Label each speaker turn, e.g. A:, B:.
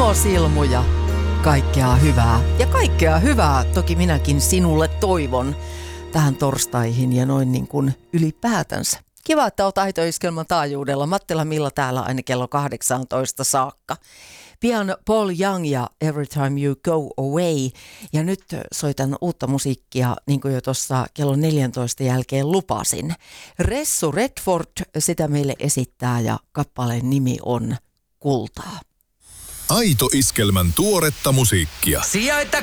A: Ilosilmuja, kaikkea hyvää. Ja kaikkea hyvää toki minäkin sinulle toivon tähän torstaihin ja noin niin kuin ylipäätänsä. Kiva, että olet Aito-iskelmän taajuudella. Mattila Milla täällä aina kello 18 saakka. Pian Paul Young ja Every Time You Go Away. Ja nyt soitan uutta musiikkia, niin kuin jo tuossa kello 14 jälkeen lupasin. Ressu Redford sitä meille esittää ja kappaleen nimi on Kultaa.
B: Aito-iskelmän tuoretta musiikkia.
C: Sijoita